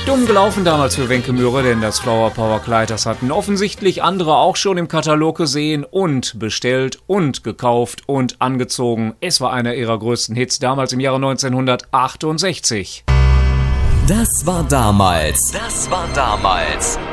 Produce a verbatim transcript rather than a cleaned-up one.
Dumm gelaufen damals für Wenke Möhre, denn das Flower Power Kleid, das hatten offensichtlich andere auch schon im Katalog gesehen und bestellt und gekauft und angezogen. Es war einer ihrer größten Hits damals im Jahre neunzehnhundertachtundsechzig. Das war damals. Das war damals.